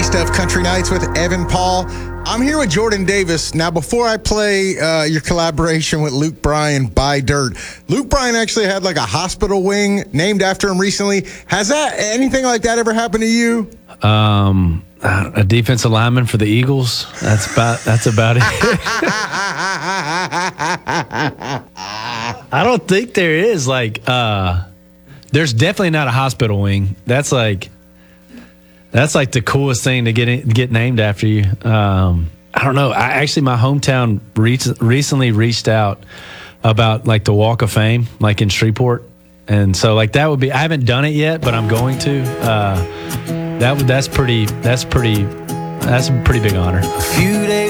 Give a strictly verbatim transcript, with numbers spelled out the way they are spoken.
Best of Country Nights with Evan Paul. I'm here with Jordan Davis. Now, before I play uh, your collaboration with Luke Bryan, Buy Dirt, Luke Bryan actually had like a hospital wing named after him recently. Has that anything like that ever happened to you? Um, a defensive lineman for the Eagles. That's about that's about it. I don't think there is like uh, there's definitely not a hospital wing. That's like that's like the coolest thing to get in, get named after you. Um, I don't know. I actually my hometown re- recently reached out about like the Walk of Fame, like in Shreveport, and so like that would be. I haven't done it yet, but I'm going to. Uh, That that's pretty. That's pretty. That's a pretty big honor. A few days.